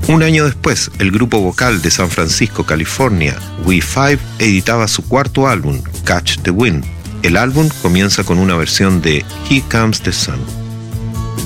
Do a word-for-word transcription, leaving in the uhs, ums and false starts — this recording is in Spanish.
Un año después, el grupo vocal de San Francisco, California, We Five, editaba su cuarto álbum, Catch the Wind. El álbum comienza con una versión de Here Comes the Sun.